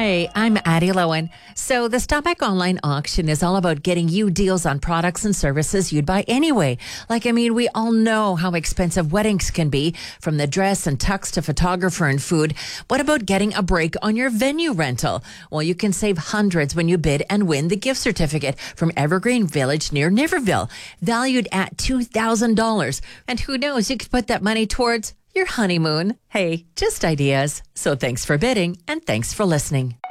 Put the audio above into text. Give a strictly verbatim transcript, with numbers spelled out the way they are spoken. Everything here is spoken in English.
Hey, I'm Addie Lowen. So the Stopback Online Auction is all about getting you deals on products and services you'd buy anyway. Like, I mean, we all know how expensive weddings can be, from the dress and tux to photographer and food. What about getting a break on your venue rental? Well, you can save hundreds when you bid and win the gift certificate from Evergreen Village near Niverville, valued at two thousand dollars. And who knows, you could put that money towards your honeymoon. Hey, just ideas. So thanks for bidding and thanks for listening.